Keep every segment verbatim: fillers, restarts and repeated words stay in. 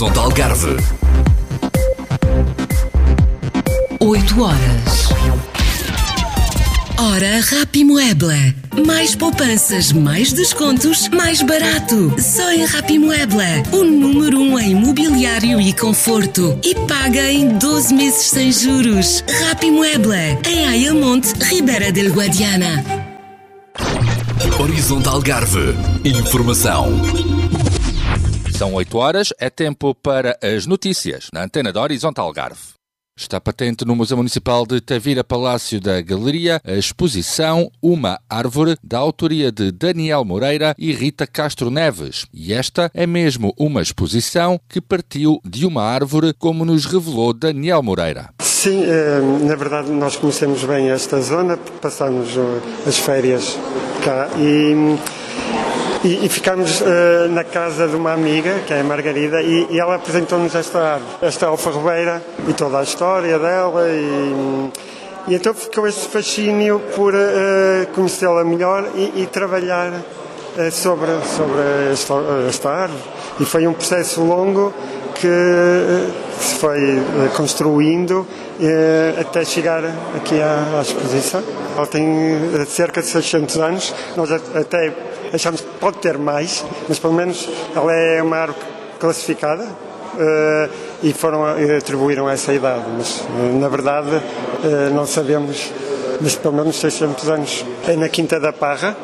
Horizonte Algarve. oito horas. Hora Rapimueble. Mais poupanças, mais descontos, mais barato. Só em Rapimueble. O número um em mobiliário e conforto. E paga em doze meses sem juros. Rapimueble. Em Ayamonte, Ribeira del Guadiana. Horizonte Algarve. Informação. São oito horas, é tempo para as notícias na antena da Horizonte Algarve. Está patente no Museu Municipal de Tavira Palácio da Galeria a exposição Uma Árvore, da autoria de Daniel Moreira e Rita Castro Neves. E esta é mesmo uma exposição que partiu de uma árvore, como nos revelou Daniel Moreira. Sim, na verdade nós conhecemos bem esta zona, porque passamos as férias cá e... E, e ficámos uh, na casa de uma amiga, que é a Margarida, e, e ela apresentou-nos esta árvore, esta alfarrobeira e toda a história dela. E, e então ficou esse fascínio por uh, conhecê-la melhor e, e trabalhar uh, sobre, sobre esta, esta árvore. E foi um processo longo que uh, se foi uh, construindo uh, até chegar aqui à, à exposição. Ela tem uh, cerca de seiscentos anos, nós até achamos que pode ter mais, mas pelo menos ela é uma árvore classificada uh, e foram, atribuíram essa idade, mas uh, na verdade uh, não sabemos, mas pelo menos seiscentos anos. É na Quinta da Parra,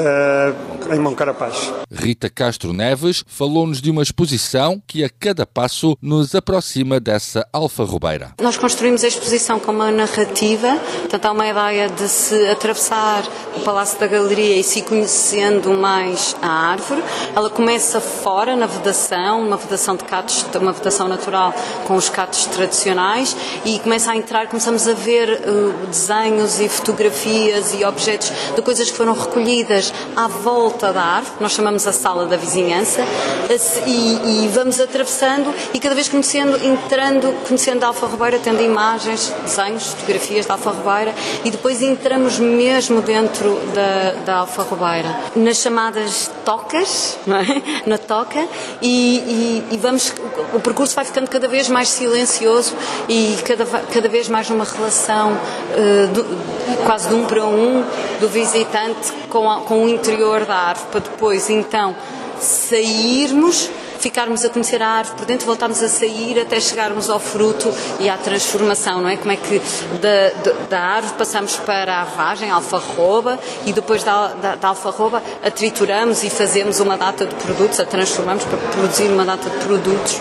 uh, em Moncarapaz. Rita Castro Neves falou-nos de uma exposição que a cada passo nos aproxima dessa alfarrobeira. Nós construímos a exposição com uma narrativa, portanto há uma ideia de se atravessar o Palácio da Galeria e se ir conhecendo mais a árvore. Ela começa fora, na vedação, uma vedação de catos, uma vedação natural com os catos tradicionais, e começa a entrar, começamos a ver uh, desenhos e fotografias e objetos de coisas que foram recolhidas à volta da árvore, que nós chamamos a sala da vizinhança, e, e vamos atravessando e cada vez conhecendo, entrando, conhecendo a alfarrobeira, tendo imagens, desenhos, fotografias da alfarrobeira, e depois entramos mesmo dentro da, da alfarrobeira, nas chamadas tocas, não é? Na toca, e, e, e vamos, o percurso vai ficando cada vez mais silencioso e cada, cada vez mais numa relação uh, do, quase de um para um do visitante com, a, com o interior da árvore, para depois então sairmos, ficarmos a conhecer a árvore por dentro, voltarmos a sair até chegarmos ao fruto e à transformação, não é? Como é que da, da árvore passamos para a vagem, a alfarroba, e depois da, da, da alfarroba a trituramos e fazemos uma data de produtos, a transformamos para produzir uma data de produtos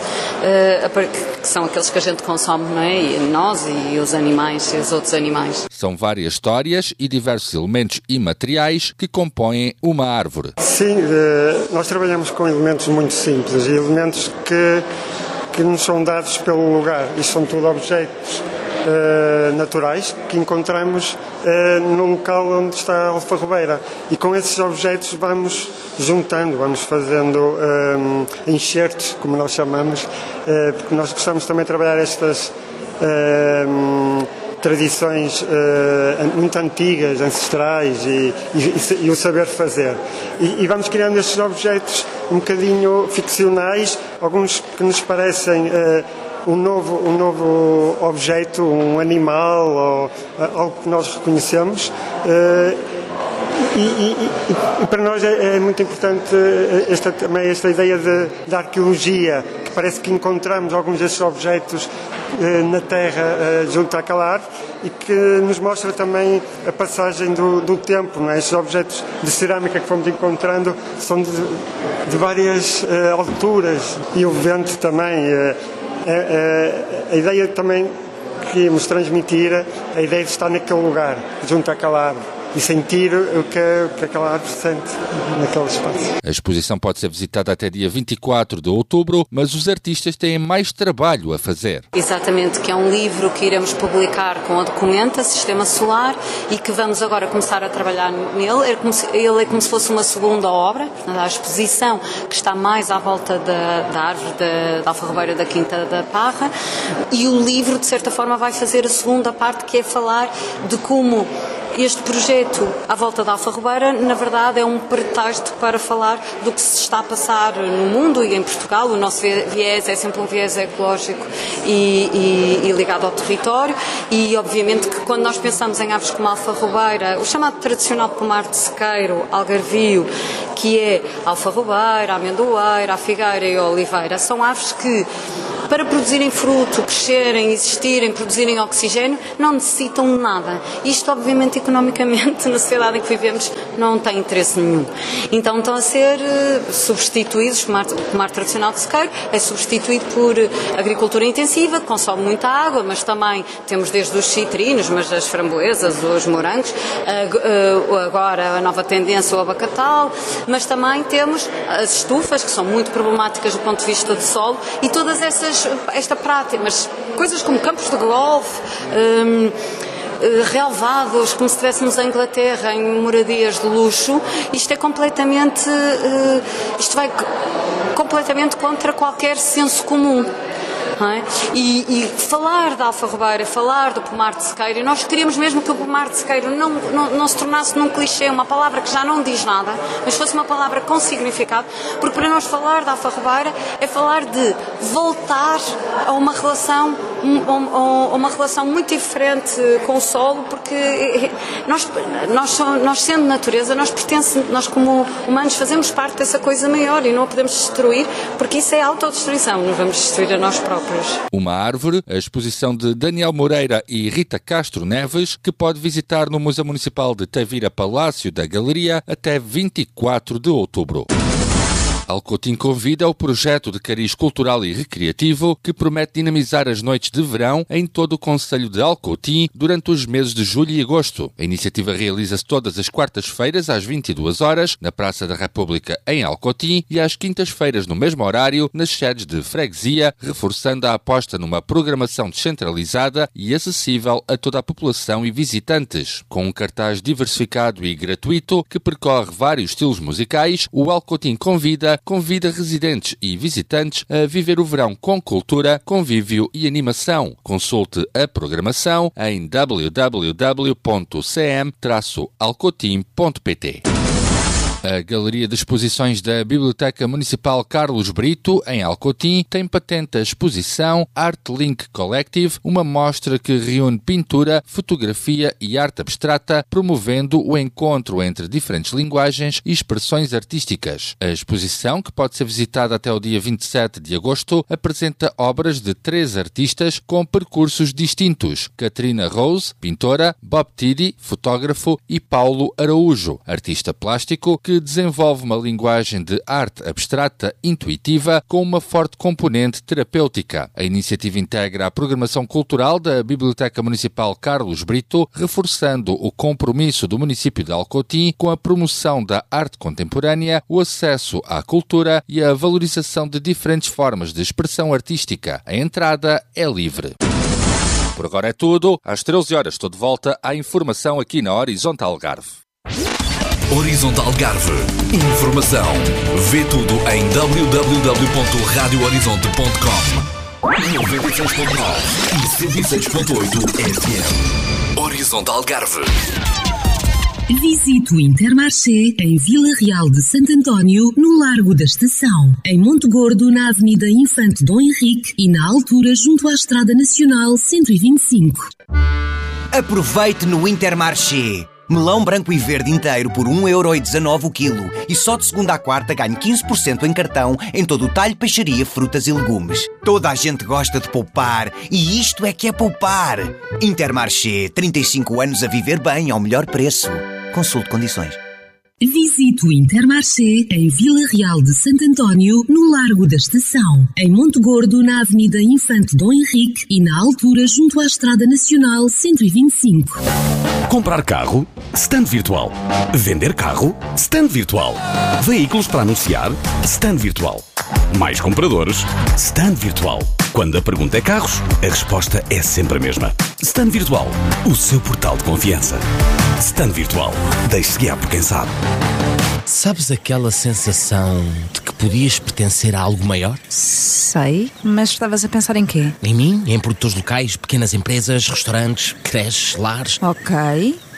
uh, que são aqueles que a gente consome, não é? E nós e os animais e os outros animais. São várias histórias e diversos elementos imateriais que compõem uma árvore. Sim, nós trabalhamos com elementos muito simples, elementos que, que nos são dados pelo lugar. Isto são tudo objetos uh, naturais que encontramos uh, no local onde está a alfarrobeira. E com esses objetos vamos juntando, vamos fazendo um, enxertos, como nós chamamos, uh, porque nós gostamos também de trabalhar estas uh, tradições uh, muito antigas, ancestrais e, e, e o saber fazer. E, e vamos criando estes objetos um bocadinho ficcionais, alguns que nos parecem uh, um, novo, um novo objeto, um animal, ou uh, algo que nós reconhecemos. Uh, E, e, e, e para nós é, é muito importante esta, também esta ideia de, de arqueologia, que parece que encontramos alguns destes objetos eh, na terra eh, junto àquela árvore, e que nos mostra também a passagem do, do tempo, não é? Estes objetos de cerâmica que fomos encontrando são de, de várias eh, alturas, e o vento também. Eh, eh, a ideia também que queríamos transmitir, a ideia de estar naquele lugar, junto àquela árvore, e sentir o que, o que aquela árvore sente naquele espaço. A exposição pode ser visitada até dia vinte e quatro de outubro, mas os artistas têm mais trabalho a fazer. Exatamente, que é um livro que iremos publicar com a Documenta, Sistema Solar, e que vamos agora começar a trabalhar nele. É como se, ele é como se fosse uma segunda obra, a exposição que está mais à volta da, da árvore da, da alfarrobeira da Quinta da Parra, e o livro, de certa forma, vai fazer a segunda parte, que é falar de como este projeto à volta da Alfarrobeira, na verdade, é um pretexto para falar do que se está a passar no mundo e em Portugal. O nosso viés é sempre um viés ecológico e, e, e ligado ao território, e obviamente que quando nós pensamos em aves como a alfarrobeira, o chamado tradicional pomar de sequeiro, algarvio, que é a alfarrobeira, a amendoeira, a figueira e a oliveira, são aves que, para produzirem fruto, crescerem, existirem, produzirem oxigênio, não necessitam de nada. Isto, obviamente, economicamente, na sociedade em que vivemos, não tem interesse nenhum. Então estão a ser uh, substituídos, o pomar, pomar tradicional de sequeiro é substituído por agricultura intensiva, que consome muita água, mas também temos desde os citrinos, mas as framboesas, os morangos, uh, uh, agora a nova tendência, o abacatal, mas também temos as estufas, que são muito problemáticas do ponto de vista do solo, e todas essas esta prática, mas coisas como campos de golfe, hum, relevados, como se estivéssemos em Inglaterra, em moradias de luxo, isto é completamente, uh, isto vai completamente contra qualquer senso comum. É? E, e falar da alfarrobeira, falar do pomar de sequeiro, e nós queríamos mesmo que o pomar de sequeiro não, não, não se tornasse num clichê, uma palavra que já não diz nada, mas fosse uma palavra com significado, porque para nós falar da alfarrobeira é falar de voltar a uma relação, a uma relação muito diferente com o solo, porque nós, nós, nós sendo natureza, nós pertencemos, nós como humanos fazemos parte dessa coisa maior e não a podemos destruir, porque isso é autodestruição, nos vamos destruir a nós próprios. Uma árvore, a exposição de Daniel Moreira e Rita Castro Neves, que pode visitar no Museu Municipal de Tavira Palácio da Galeria até vinte e quatro de outubro. Alcotim Convida o projeto de cariz cultural e recreativo que promete dinamizar as noites de verão em todo o concelho de Alcotim durante os meses de julho e agosto. A iniciativa realiza-se todas as quartas-feiras às vinte e duas horas na Praça da República em Alcotim e às quintas-feiras no mesmo horário nas sedes de freguesia, reforçando a aposta numa programação descentralizada e acessível a toda a população e visitantes. Com um cartaz diversificado e gratuito que percorre vários estilos musicais, o Alcotim Convida convida residentes e visitantes a viver o verão com cultura, convívio e animação. Consulte a programação em w w w ponto c m traço alcotim ponto p t. A Galeria de Exposições da Biblioteca Municipal Carlos Brito, em Alcotim, tem patente a exposição Art Link Collective, uma mostra que reúne pintura, fotografia e arte abstrata, promovendo o encontro entre diferentes linguagens e expressões artísticas. A exposição, que pode ser visitada até o dia vinte e sete de agosto, apresenta obras de três artistas com percursos distintos: Catarina Rose, pintora, Bob Tiddy, fotógrafo, e Paulo Araújo, artista plástico, que desenvolve uma linguagem de arte abstrata intuitiva com uma forte componente terapêutica. A iniciativa integra a programação cultural da Biblioteca Municipal Carlos Brito, reforçando o compromisso do município de Alcotim com a promoção da arte contemporânea, o acesso à cultura e a valorização de diferentes formas de expressão artística. A entrada é livre. Por agora é tudo. Às treze horas estou de volta à informação aqui na Horizontal Algarve. Horizontal Algarve. Informação. Vê tudo em w w w ponto radio horizonte ponto com. noventa e seis ponto nove e cento e seis ponto oito F M. Horizontal Algarve. Visite o Intermarché em Vila Real de Santo António, no Largo da Estação. Em Monte Gordo, na Avenida Infante Dom Henrique e na altura junto à Estrada Nacional cento e vinte e cinco. Aproveite no Intermarché. Melão branco e verde inteiro por um euro e dezanove o quilo. E só de segunda à quarta ganhe quinze por cento em cartão em todo o talho, peixaria, frutas e legumes. Toda a gente gosta de poupar. E isto é que é poupar. Intermarché, trinta e cinco anos a viver bem ao melhor preço. Consulte condições. Visite o Intermarché em Vila Real de Santo António, no Largo da Estação. Em Monte Gordo, na Avenida Infante Dom Henrique e na altura junto à Estrada Nacional cento e vinte e cinco. Comprar carro? Stand virtual. Vender carro? Stand virtual. Veículos para anunciar? Stand virtual. Mais compradores? Stand virtual. Quando a pergunta é carros, a resposta é sempre a mesma. Stand virtual. O seu portal de confiança. Stand virtual. Deixe-se guiar por quem sabe. Sabes aquela sensação de que podias pertencer a algo maior? Sei, mas estavas a pensar em quê? Em mim, em produtores locais, pequenas empresas, restaurantes, creches, lares. Ok,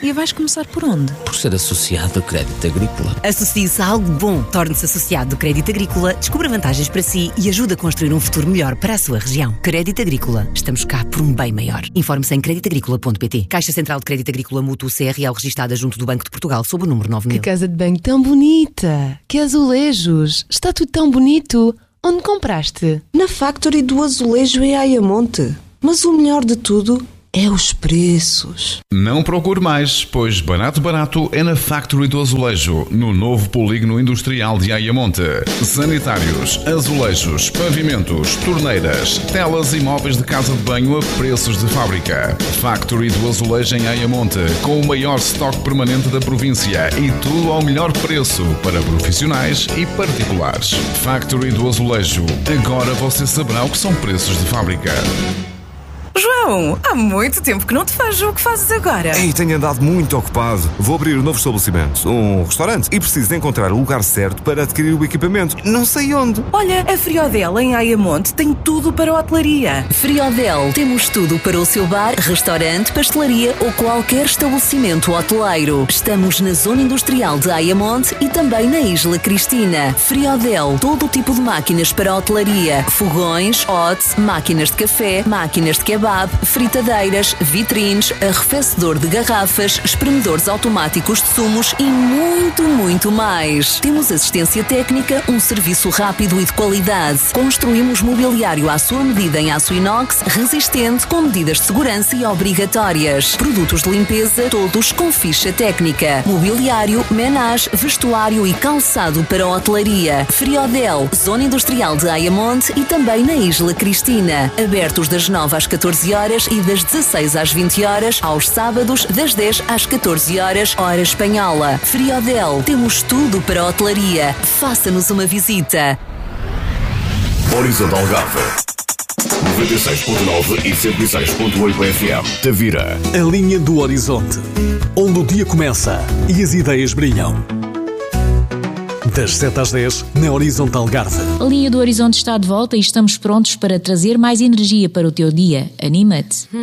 E vais começar por onde? Por ser associado a Crédito Agrícola. Associe-se a algo bom. Torne-se associado do Crédito Agrícola, descubra vantagens para si e ajude a construir um futuro melhor para a sua região. Crédito Agrícola. Estamos cá por um bem maior. Informe-se em crédito agrícola ponto pt. Caixa Central de Crédito Agrícola Mútuo C R L registada junto do Banco de Portugal sob o número nove mil. Que casa de banho tão bonita. Que azulejos. Está tudo tão bonito. Onde compraste? Na Factory do Azulejo em Ayamonte. Mas o melhor de tudo é os preços. Não procure mais, pois barato barato é na Factory do Azulejo, no novo polígono industrial de Ayamonte. Sanitários, azulejos, pavimentos, torneiras, telas e móveis de casa de banho a preços de fábrica. Factory do Azulejo em Ayamonte, com o maior estoque permanente da província e tudo ao melhor preço para profissionais e particulares. Factory do Azulejo, agora você saberá o que são preços de fábrica. João, há muito tempo que não te vejo. O que fazes agora? Ei, tenho andado muito ocupado. Vou abrir um novo estabelecimento, um restaurante, e preciso encontrar o lugar certo para adquirir o equipamento. Não sei onde. Olha, a Friodel em Ayamonte tem tudo para a hotelaria. Friodel, temos tudo para o seu bar, restaurante, pastelaria ou qualquer estabelecimento hoteleiro. Estamos na zona industrial de Ayamonte e também na Isla Cristina. Friodel, todo tipo de máquinas para a hotelaria, fogões, hotes, máquinas de café, máquinas de kebab, fritadeiras, vitrines, arrefecedor de garrafas, espremedores automáticos de sumos e muito, muito mais. Temos assistência técnica, um serviço rápido e de qualidade. Construímos mobiliário à sua medida em aço inox, resistente, com medidas de segurança e obrigatórias. Produtos de limpeza, todos com ficha técnica. Mobiliário, menage, vestuário e calçado para a hotelaria. Friodel, zona industrial de Ayamonte e também na Isla Cristina. Abertos das nove às catorze horas e das dezasseis às vinte horas, aos sábados das dez às catorze horas, hora espanhola. Friodel, temos tudo para a hotelaria. Faça-nos uma visita. Horizonte Algarve noventa e seis ponto nove e cento e seis ponto oito F M. Tavira. A linha do horizonte, onde o dia começa e as ideias brilham. Das sete às dez, na Horizonte Algarve. A linha do Horizonte está de volta e estamos prontos para trazer mais energia para o teu dia. Anima-te!